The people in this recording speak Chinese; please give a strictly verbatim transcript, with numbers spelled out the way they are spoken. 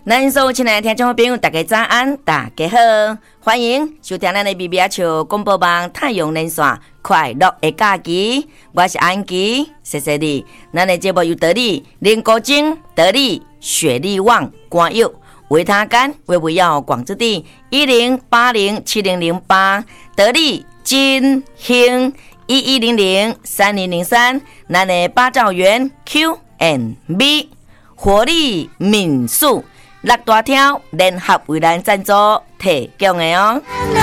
咱所有亲爱的听众朋友，大家早安，大家好，欢迎收听咱的 B B 球广播网太阳连线快乐的假期，我是安琪，谢谢你。咱的节目由得力、林国晶、得力、雪力旺、关佑、维他干、维维药、广之地一零八零七零零八，得力金兴一一零零三零零三，咱的八兆元 Q and B 活力民宿。六大条联合为咱赞助提供的哦。